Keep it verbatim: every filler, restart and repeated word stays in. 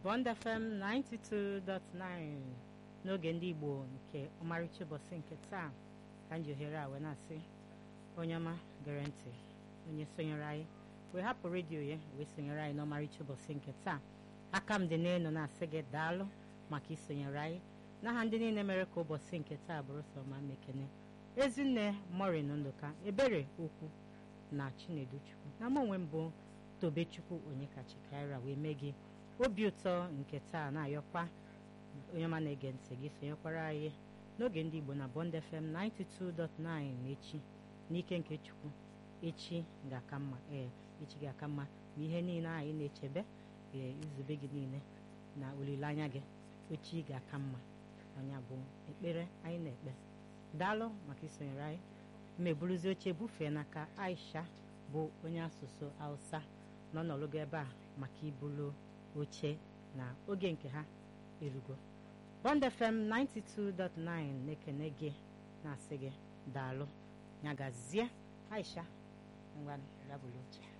Bond F M ninety-two point nine n'oge ndị Igbo nke ọmarịcha ụbọchị nke taa ka nji ohere a wee na-asị onye ọma gere ntị onye sonyere anyị wee hapụ redio ya wee sonyere anyị n'ọmarịcha ụbọchị nke taa. Aka m dị n'elu na-asị gị daalụ maka isonyere anyị n'aha ndị niile mere ka ụbọchị nke taa bụrụ sọ ma mmekene Ezinne Morin Ndụka Ebere Okwu na Chinedu Chukwu na mụ onwe mbụ Tobechukwu onye kachi kaira wee mee gị obi ụtọ nke taa na-ayọkwa onye ọma na-ege ntị gị sonyekwara anyị n'oge ndị Igbo na Bond F M ninety-two point nine echi n'ike nke Chukwu echi ga-aka mma ee echi ga-aka mma ma ihe niile anyị na-echebe ee izube gị niile na olileanya gị echi ga-aka mma anya bụ ekpere anyị na-ekpe. Daalụ maka isonyere anyị mmeburuzi oche bufee n'aka Aisha bụ onye asụsụ Hausa nọ n'ọlụgo ebe a maka ibulu oche na oge nke ha erugo. Bond F M ninety-two point nine na-ekene gị na-asị gị daalụ nyagazie Aisha ngwa ya bụrụ oche.